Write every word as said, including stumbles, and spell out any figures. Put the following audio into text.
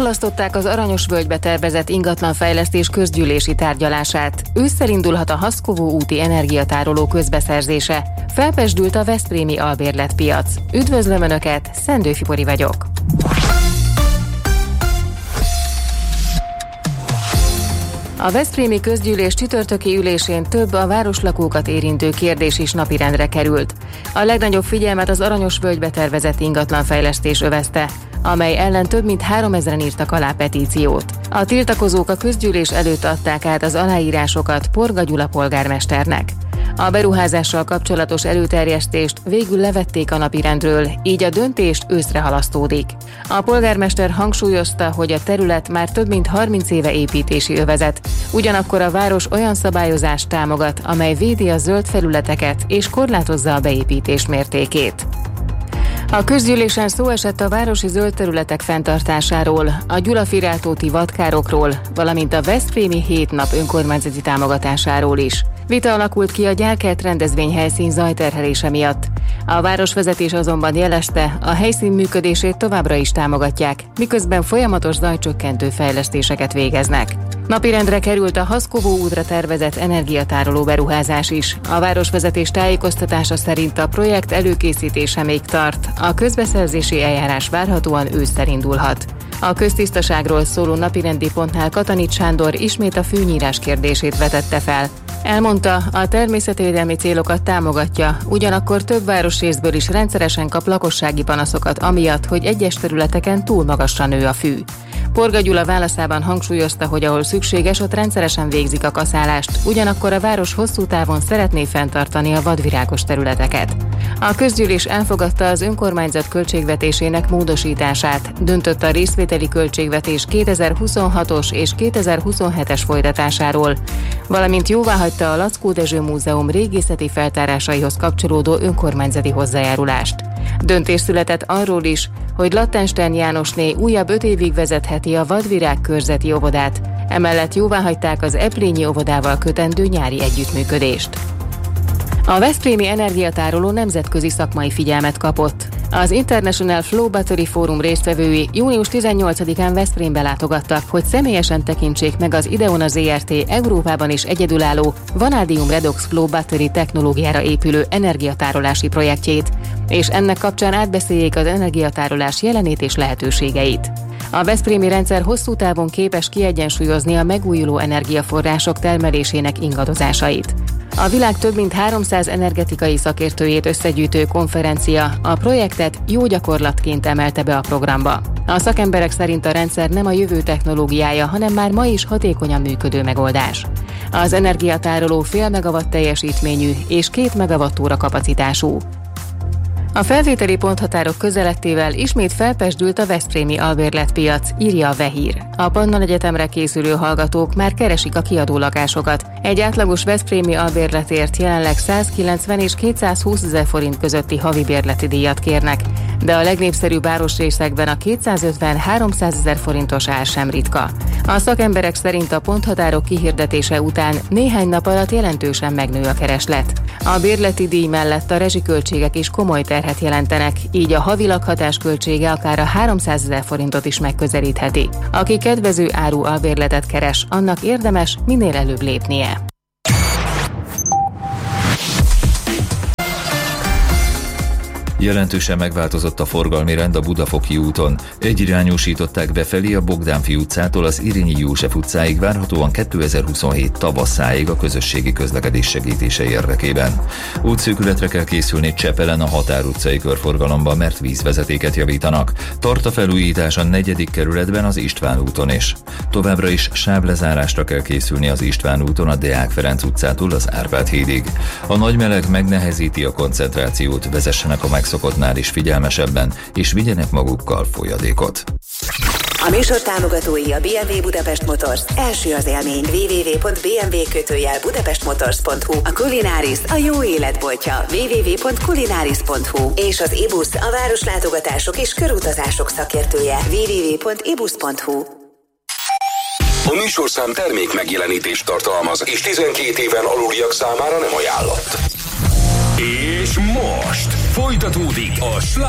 Elhalasztották az Aranyos-völgybe tervezett ingatlanfejlesztés közgyűlési tárgyalását. Ősszel indulhat a Haszkovó úti energiatároló közbeszerzése. Felpezsdült a veszprémi albérletpiac. Üdvözlöm Önöket, Szendő Fibori vagyok. A veszprémi közgyűlés csütörtöki ülésén több a városlakókat érintő kérdés is napirendre került. A legnagyobb figyelmet az Aranyos-völgybe tervezett ingatlanfejlesztés övezte, amely ellen több mint háromezren írtak alá petíciót. A tiltakozók a közgyűlés előtt adták át az aláírásokat Porga Gyula polgármesternek. A beruházással kapcsolatos előterjesztést végül levették a napirendről, így a döntést őszre halasztódik. A polgármester hangsúlyozta, hogy a terület már több mint harminc éve építési övezet, ugyanakkor a város olyan szabályozást támogat, amely védi a zöld felületeket és korlátozza a beépítés mértékét. A közgyűlésen szó esett a városi zöld területek fenntartásáról, a Gyulafiráltóti vadkárokról, valamint a veszprémi hét nap önkormányzati támogatásáról is. Vita alakult ki a Gyárkert rendezvényhelyszín zajterhelése miatt. A városvezetés azonban jelezte, a helyszín működését továbbra is támogatják, miközben folyamatos zajcsökkentő fejlesztéseket végeznek. Napirendre került a Haszkovó útra tervezett energiatároló beruházás is. A városvezetés tájékoztatása szerint a projekt előkészítése még tart, a közbeszerzési eljárás várhatóan ősszel indulhat. A köztisztaságról szóló napirendi pontnál Katanics Sándor ismét a fűnyírás kérdését vetette fel. Elmondta, a természetvédelmi célokat támogatja, ugyanakkor több városrészből is rendszeresen kap lakossági panaszokat amiatt, hogy egyes területeken túl magasra nő a fű. Porga Gyula válaszában hangsúlyozta, hogy ahol szükséges, ott rendszeresen végzik a kaszálást, ugyanakkor a város hosszú távon szeretné fenntartani a vadvirágos területeket. A közgyűlés elfogadta az önkormányzat költségvetésének módosítását, döntött a részvételi költségvetés kétezer-huszonhatos és kétezer-huszonhetes folytatásáról, valamint jóváhagyta a Laczkó Dezső Múzeum régészeti feltárásaihoz kapcsolódó önkormányzati hozzájárulást. Döntés született arról is, hogy Lattenstern Jánosné újabb öt évig vezetheti a Vadvirág körzeti óvodát, emellett jóváhagyták az Eplényi óvodával kötendő nyári együttműködést. A veszprémi energiatároló nemzetközi szakmai figyelmet kapott. Az International Flow Battery Forum résztvevői június tizennyolcadikán Veszprémbe látogattak, hogy személyesen tekintsék meg az Ideona zé er té Európában is egyedülálló Vanadium Redox Flow Battery technológiára épülő energiatárolási projektjét, és ennek kapcsán átbeszéljék az energiatárolás jelenét és lehetőségeit. A veszprémi rendszer hosszú távon képes kiegyensúlyozni a megújuló energiaforrások termelésének ingadozásait. A világ több mint háromszáz energetikai szakértőjét összegyűjtő konferencia a projektet jó gyakorlatként emelte be a programba. A szakemberek szerint a rendszer nem a jövő technológiája, hanem már ma is hatékonyan működő megoldás. Az energiatároló fél megawatt teljesítményű és két megawattóra kapacitású. A felvételi ponthatárok közelettével ismét felpezsdült a veszprémi albérletpiac, írja a Vehír. A Pannon Egyetemre készülő hallgatók már keresik a kiadó lakásokat. Egy átlagos veszprémi albérletért jelenleg százkilencven és kétszázhúsz forint közötti havi bérleti díjat kérnek, de a legnépszerűbb városrészekben a kétszázötven-háromszázezer forintos ár sem ritka. A szakemberek szerint a ponthatárok kihirdetése után néhány nap alatt jelentősen megnő a kereslet. A bérleti díj mellett a rezsiköltségek is komoly terhet jelentenek, így a havi lakhatás költsége akár a háromszázezer forintot is megközelítheti. Aki kedvező áru albérletet keres, annak érdemes minél előbb lépnie. Jelentősen megváltozott a forgalmi rend a Budafoki úton. Egyirányúsították befelé a Bogdánfi utcától az Irényi József utcáig, várhatóan kétezer-huszonhét tavaszáig a közösségi közlekedés segítése érdekében. Útszűkületre kell készülni Csepelen a Határ utcai körforgalomban, mert vízvezetéket javítanak. Tart a felújítás a negyedik kerületben az István úton is. Továbbra is sáblezárásra kell készülni az István úton a Deák Ferenc utcától az Árpád hídig. A nagy meleg megnehezíti a koncentrációt, vezessenek a megszokottnál is figyelmesebben, és vigyenek magukkal folyadékot. A műsor támogatói a bé em vé Budapest Motors. Első az élmény. double-u double-u double-u pont bé em vé kötőjel budapestmotors pont hu. A Kulináris a jó életboltja. double-u double-u double-u pont kulináris pont hu. És az ibusz a városlátogatások és körutazások szakértője. double-u double-u double-u pont ibusz pont hu. A műsorszám termék megjelenítést tartalmaz, és tizenkét éven aluliak számára nem ajánlott. És most folytatódik a